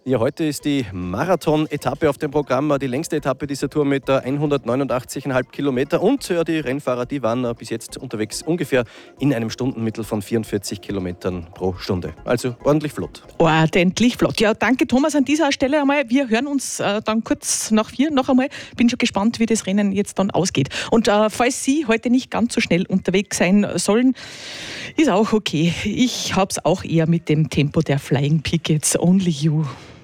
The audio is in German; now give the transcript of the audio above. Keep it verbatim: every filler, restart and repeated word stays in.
Ja, heute ist die Marathon-Etappe auf dem Programm, die längste Etappe dieser Tour mit hundertneunundachtzig Komma fünf Kilometer. Und ja, die Rennfahrer, die waren bis jetzt unterwegs ungefähr in einem Stundenmittel von vierundvierzig Kilometern pro Stunde. Also ordentlich flott. Ordentlich flott. Ja, danke Thomas an dieser Stelle einmal. Wir hören uns äh, dann kurz nach vier noch einmal. Bin schon gespannt, wie das Rennen jetzt dann ausgeht. Und äh, falls Sie heute nicht ganz so schnell unterwegs sein sollen, ist auch okay. Ich hab's auch eher mit dem Tempo der Flying Pickets. Only You.